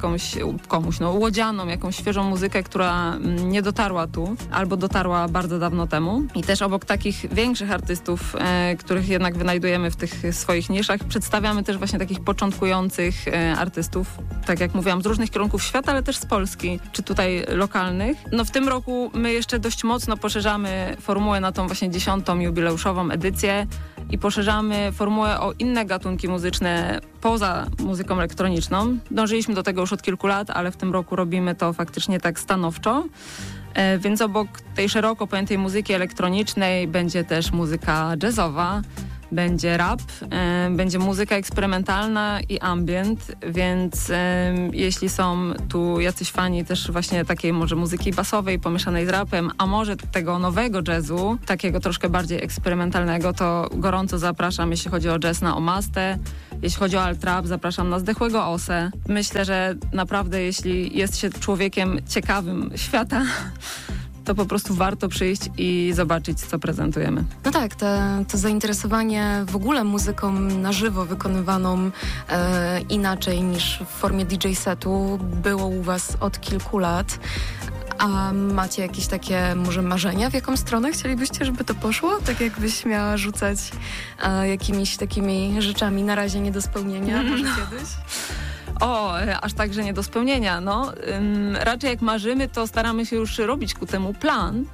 komuś łodzianom, jakąś świeżą muzykę, która nie dotarła tu, albo dotarła bardzo dawno temu. I też obok takich większych artystów, których jednak wynajdujemy w tych swoich niszach, przedstawiamy też właśnie takich początkujących artystów, tak jak mówiłam, z różnych kierunków świata, ale też z Polski, czy tutaj lokalnych. No w tym roku my jeszcze dość mocno poszerzamy formułę na tą właśnie 10. jubileuszową edycję i poszerzamy formułę o inne gatunki muzyczne poza muzyką elektroniczną. Dążyliśmy do tego już od kilku lat, ale w tym roku robimy to faktycznie tak stanowczo. Więc obok tej szeroko pojętej muzyki elektronicznej będzie też muzyka jazzowa, będzie rap, będzie muzyka eksperymentalna i ambient, więc jeśli są tu jacyś fani też właśnie takiej może muzyki basowej pomieszanej z rapem, a może tego nowego jazzu, takiego troszkę bardziej eksperymentalnego, to gorąco zapraszam, jeśli chodzi o jazz, na Omastę. Jeśli chodzi o alt-rap, zapraszam na Zdechłego Osę. Myślę, że naprawdę jeśli jest się człowiekiem ciekawym świata, to po prostu warto przyjść i zobaczyć, co prezentujemy. No tak, to zainteresowanie w ogóle muzyką na żywo wykonywaną inaczej niż w formie DJ setu było u was od kilku lat. A macie jakieś takie może marzenia, w jaką stronę chcielibyście, żeby to poszło? Tak jakbyś miała rzucać jakimiś takimi rzeczami na razie nie do spełnienia, może kiedyś? Aż tak, że nie do spełnienia. Raczej jak marzymy, to staramy się już robić ku temu plan.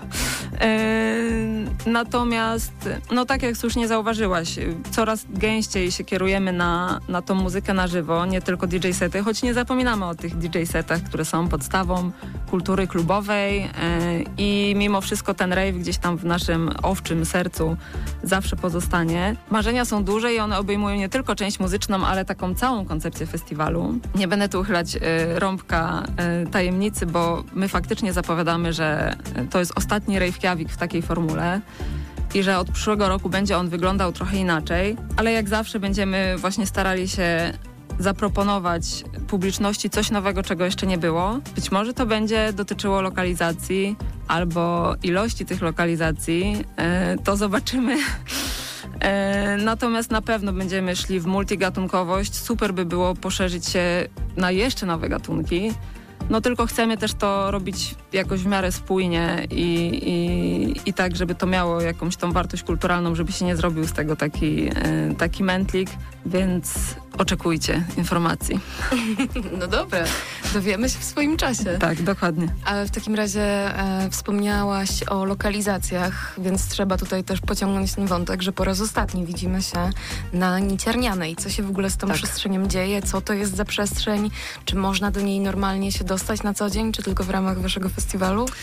Natomiast, tak jak słusznie zauważyłaś, coraz gęściej się kierujemy na tą muzykę na żywo, nie tylko DJ sety, choć nie zapominamy o tych DJ setach, które są podstawą kultury klubowej i mimo wszystko ten rave gdzieś tam w naszym owczym sercu zawsze pozostanie. Marzenia są duże i one obejmują nie tylko część muzyczną, ale taką całą koncepcję festiwalu. Nie będę tu uchylać rąbka tajemnicy, bo my faktycznie zapowiadamy, że to jest ostatni rave Kjavik w takiej formule i że od przyszłego roku będzie on wyglądał trochę inaczej, ale jak zawsze będziemy właśnie starali się zaproponować publiczności coś nowego, czego jeszcze nie było. Być może to będzie dotyczyło lokalizacji albo ilości tych lokalizacji. To zobaczymy. Natomiast na pewno będziemy szli w multigatunkowość. Super by było poszerzyć się na jeszcze nowe gatunki. Tylko chcemy też to robić jakoś w miarę spójnie i tak, żeby to miało jakąś tą wartość kulturalną, żeby się nie zrobił z tego taki mętlik, więc oczekujcie informacji. No dobra, dowiemy się w swoim czasie. Tak, dokładnie. Ale w takim razie wspomniałaś o lokalizacjach, więc trzeba tutaj też pociągnąć ten wątek, że po raz ostatni widzimy się na Niciarnianej. Co się w ogóle z tą przestrzenią dzieje? Co to jest za przestrzeń? Czy można do niej normalnie się dostać na co dzień, czy tylko w ramach waszego festiwalu?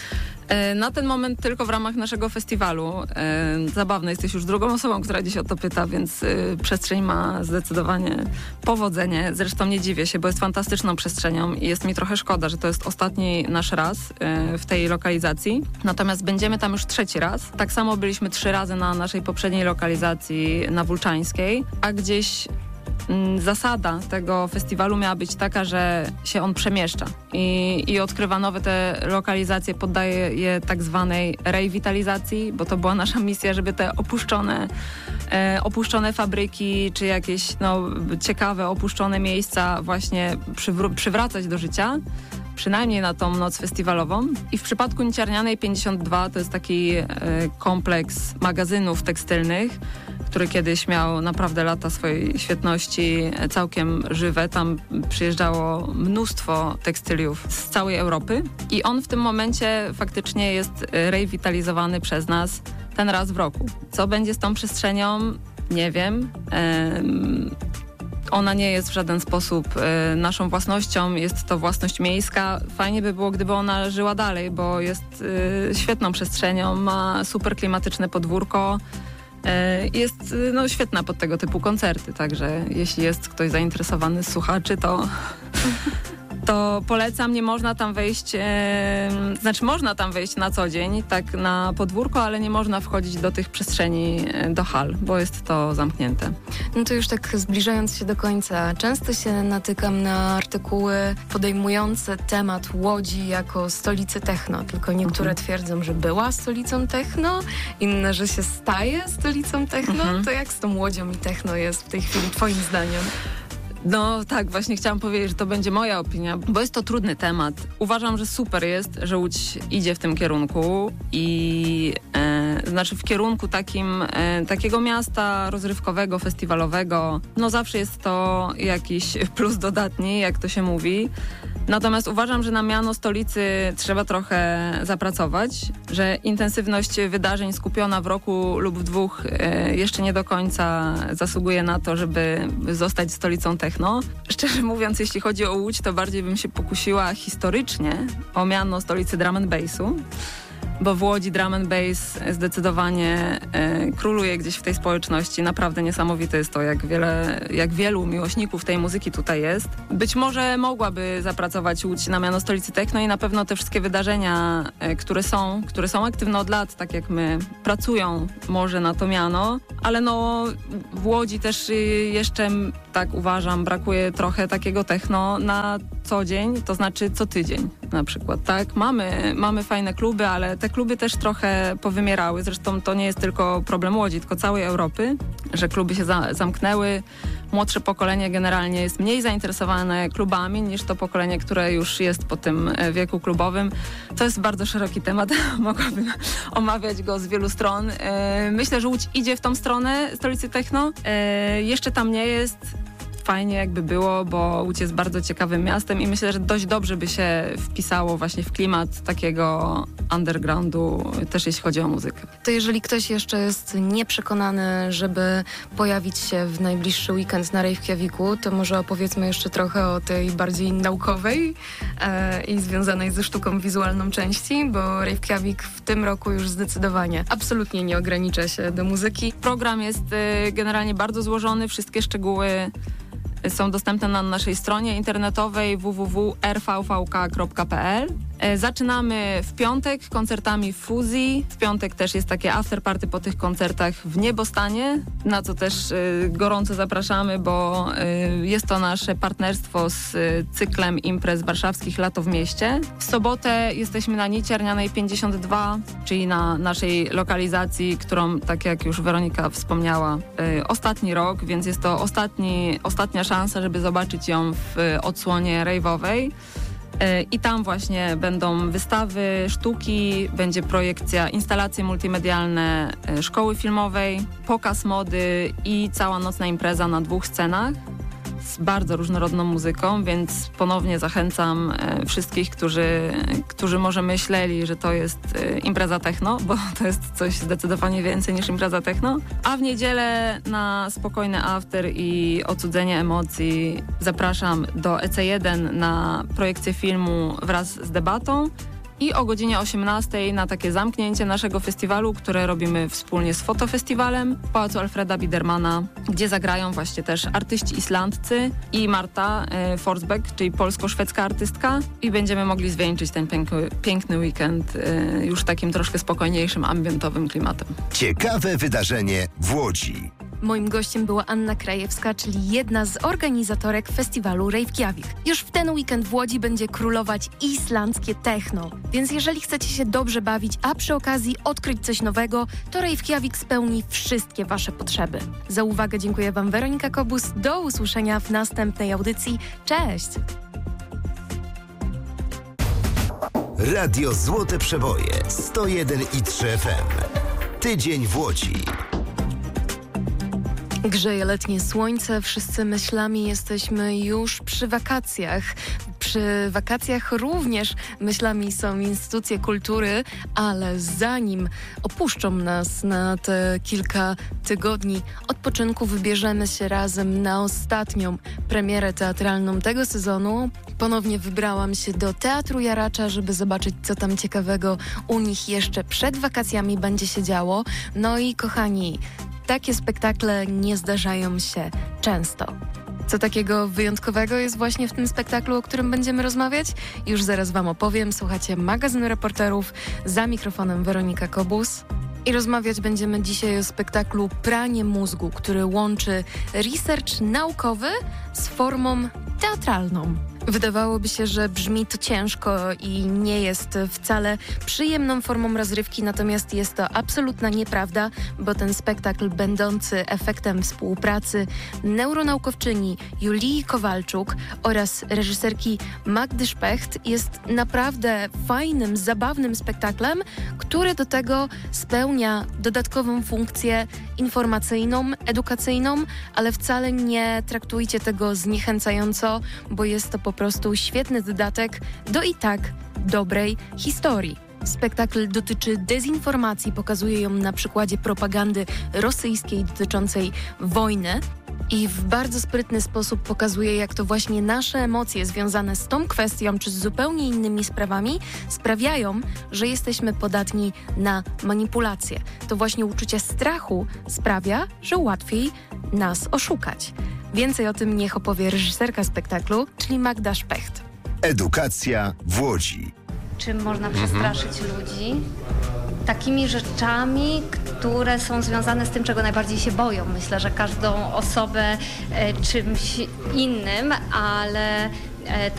Na ten moment tylko w ramach naszego festiwalu. Zabawne, jesteś już drugą osobą, która dziś o to pyta, więc przestrzeń ma zdecydowanie powodzenie. Zresztą nie dziwię się, bo jest fantastyczną przestrzenią i jest mi trochę szkoda, że to jest ostatni nasz raz w tej lokalizacji. Natomiast będziemy tam już 3. raz. Tak samo byliśmy 3 razy na naszej poprzedniej lokalizacji na Wulczańskiej, a gdzieś zasada tego festiwalu miała być taka, że się on przemieszcza i odkrywa nowe te lokalizacje, poddaje je tak zwanej rewitalizacji, bo to była nasza misja, żeby te opuszczone fabryki czy jakieś ciekawe, opuszczone miejsca właśnie przywracać do życia, przynajmniej na tą noc festiwalową. I w przypadku Niciarnianej 52 to jest taki kompleks magazynów tekstylnych, który kiedyś miał naprawdę lata swojej świetności, całkiem żywe. Tam przyjeżdżało mnóstwo tekstyliów z całej Europy i on w tym momencie faktycznie jest rewitalizowany przez nas ten raz w roku. Co będzie z tą przestrzenią? Nie wiem. Ona nie jest w żaden sposób naszą własnością, jest to własność miejska. Fajnie by było, gdyby ona żyła dalej, bo jest świetną przestrzenią, ma super klimatyczne podwórko. Jest świetna pod tego typu koncerty, także jeśli jest ktoś zainteresowany z słuchaczy, to polecam. Nie można tam wejść, można tam wejść na co dzień, tak na podwórko, ale nie można wchodzić do tych przestrzeni, do hal, bo jest to zamknięte. No to już tak zbliżając się do końca, często się natykam na artykuły podejmujące temat Łodzi jako stolicy techno, tylko niektóre twierdzą, że była stolicą techno, inne, że się staje stolicą techno. To jak z tą Łodzią i techno jest w tej chwili twoim zdaniem? No tak, właśnie chciałam powiedzieć, że to będzie moja opinia, bo jest to trudny temat. Uważam, że super jest, że Łódź idzie w tym kierunku i w kierunku takiego miasta rozrywkowego, festiwalowego. No zawsze jest to jakiś plus dodatni, jak to się mówi. Natomiast uważam, że na miano stolicy trzeba trochę zapracować, że intensywność wydarzeń skupiona w roku lub w 2 jeszcze nie do końca zasługuje na to, żeby zostać stolicą techno. Szczerze mówiąc, jeśli chodzi o Łódź, to bardziej bym się pokusiła historycznie o miano stolicy drum and bassu, bo w Łodzi drum and bass zdecydowanie króluje gdzieś w tej społeczności. Naprawdę niesamowite jest to, jak wielu miłośników tej muzyki tutaj jest. Być może mogłaby zapracować Łódź na miano stolicy techno i na pewno te wszystkie wydarzenia, które są aktywne od lat, tak jak my, pracują może na to miano, ale w Łodzi też jeszcze, tak uważam, brakuje trochę takiego techno na co dzień, to znaczy co tydzień na przykład, tak? Mamy fajne kluby, ale te kluby też trochę powymierały. Zresztą to nie jest tylko problem Łodzi, tylko całej Europy, że kluby się zamknęły. Młodsze pokolenie generalnie jest mniej zainteresowane klubami niż to pokolenie, które już jest po tym wieku klubowym. To jest bardzo szeroki temat, mogłabym omawiać go z wielu stron. Myślę, że Łódź idzie w tą stronę stolicy techno. Jeszcze tam nie jest. Fajnie jakby było, bo Łódź jest bardzo ciekawym miastem i myślę, że dość dobrze by się wpisało właśnie w klimat takiego undergroundu, też jeśli chodzi o muzykę. To jeżeli ktoś jeszcze jest nieprzekonany, żeby pojawić się w najbliższy weekend na Reykjaviku, to może opowiedzmy jeszcze trochę o tej bardziej naukowej i związanej ze sztuką wizualną części, bo Reykjavik w tym roku już zdecydowanie absolutnie nie ogranicza się do muzyki. Program jest generalnie bardzo złożony, wszystkie szczegóły są dostępne na naszej stronie internetowej www.rvvk.pl. Zaczynamy w piątek koncertami w Fuzji. W piątek też jest takie afterparty po tych koncertach w Niebostanie, na co też gorąco zapraszamy, bo jest to nasze partnerstwo z cyklem imprez warszawskich Lato w mieście. W sobotę jesteśmy na Niciarnianej 52, czyli na naszej lokalizacji, którą, tak jak już Weronika wspomniała, ostatni rok, więc jest to ostatnia szansa, żeby zobaczyć ją w odsłonie rave'owej. I tam właśnie będą wystawy, sztuki, będzie projekcja, instalacje multimedialne szkoły filmowej, pokaz mody i cała nocna impreza na 2 scenach z bardzo różnorodną muzyką, więc ponownie zachęcam wszystkich, którzy może myśleli, że to jest impreza techno, bo to jest coś zdecydowanie więcej niż impreza techno. A w niedzielę na spokojny after i odcudzenie emocji zapraszam do EC1 na projekcję filmu wraz z debatą i o godzinie 18 na takie zamknięcie naszego festiwalu, które robimy wspólnie z Fotofestiwalem w Pałacu Alfreda Biedermana, gdzie zagrają właśnie też artyści islandzcy i Marta Forsbeck, czyli polsko-szwedzka artystka, i będziemy mogli zwieńczyć ten piękny weekend już takim troszkę spokojniejszym, ambientowym klimatem. Ciekawe wydarzenie w Łodzi. Moim gościem była Anna Krajewska, czyli jedna z organizatorek festiwalu Reykjavik. Już w ten weekend w Łodzi będzie królować islandzkie techno. Więc jeżeli chcecie się dobrze bawić, a przy okazji odkryć coś nowego, to Reykjavik spełni wszystkie Wasze potrzeby. Za uwagę dziękuję Wam, Weronika Kobus. Do usłyszenia w następnej audycji. Cześć! Radio Złote Przeboje 101,3 FM. Tydzień w Łodzi. Grzeje letnie słońce, wszyscy myślami jesteśmy już przy wakacjach. Przy wakacjach również myślami są instytucje kultury, ale zanim opuszczą nas na te kilka tygodni odpoczynku, wybierzemy się razem na ostatnią premierę teatralną tego sezonu. Ponownie wybrałam się do Teatru Jaracza, żeby zobaczyć, co tam ciekawego u nich jeszcze przed wakacjami będzie się działo. No i kochani, takie spektakle nie zdarzają się często. Co takiego wyjątkowego jest właśnie w tym spektaklu, o którym będziemy rozmawiać? Już zaraz Wam opowiem. Słuchacie Magazynu Reporterów, za mikrofonem Weronika Kobus. I rozmawiać będziemy dzisiaj o spektaklu Pranie mózgu, który łączy research naukowy z formą teatralną. Wydawałoby się, że brzmi to ciężko i nie jest wcale przyjemną formą rozrywki, natomiast jest to absolutna nieprawda, bo ten spektakl, będący efektem współpracy neuronaukowczyni Julii Kowalczuk oraz reżyserki Magdy Specht, jest naprawdę fajnym, zabawnym spektaklem, który do tego spełnia dodatkową funkcję informacyjną, edukacyjną, ale wcale nie traktujcie tego zniechęcająco, bo jest to po prostu świetny dodatek do i tak dobrej historii. Spektakl dotyczy dezinformacji, pokazuje ją na przykładzie propagandy rosyjskiej dotyczącej wojny i w bardzo sprytny sposób pokazuje, jak to właśnie nasze emocje związane z tą kwestią czy z zupełnie innymi sprawami sprawiają, że jesteśmy podatni na manipulacje. To właśnie uczucie strachu sprawia, że łatwiej nas oszukać. Więcej o tym niech opowie reżyserka spektaklu, czyli Magda Specht. Edukacja w Łodzi. Czym można przestraszyć ludzi? Takimi rzeczami, które są związane z tym, czego najbardziej się boją. Myślę, że każdą osobę czymś innym, ale